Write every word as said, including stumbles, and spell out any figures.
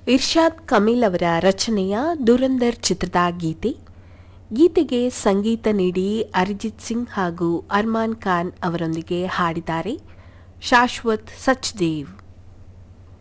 ಇರ್ಷಾದ್ ಕಮೀಲ್ ಅವರ ರಚನೆಯ ದುರಂದರ್ ಚಿತ್ರದ ಗೀತೆ. ಗೀತೆಗೆ ಸಂಗೀತ ನೀಡಿ ಅರಿಜಿತ್ ಸಿಂಗ್ ಹಾಗೂ ಅರ್ಮಾನ್ ಖಾನ್ ಅವರೊಂದಿಗೆ ಹಾಡಿದ್ದಾರೆ ಶಾಶ್ವತ್ ಸಚ್ದೇವ್.